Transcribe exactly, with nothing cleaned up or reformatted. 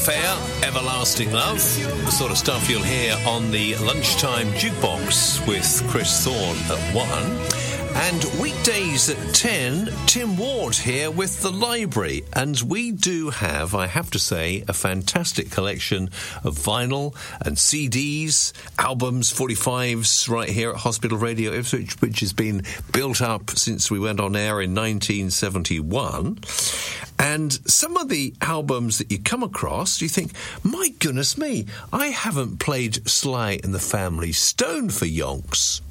Fair, Everlasting Love, the sort of stuff you'll hear on the Lunchtime Jukebox with Chris Thorne at one. And weekdays at ten, Tim Ward here with The Library. And we do have, I have to say, a fantastic collection of vinyl and C Ds, albums, forty-fives right here at Hospital Radio Ipswich, which has been built up since we went on air in nineteen seventy-one. And some of the albums that you come across, you think, my goodness me, I haven't played Sly and the Family Stone for yonks.